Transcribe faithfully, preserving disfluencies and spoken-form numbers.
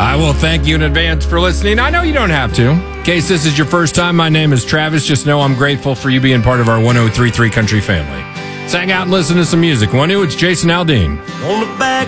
I will thank you in advance for listening. I know you don't have to. In case this is your first time, my name is Travis. Just know I'm grateful for you being part of our one oh three point three Country family. Let's hang out and listen to some music. One, it's Jason Aldean. On the back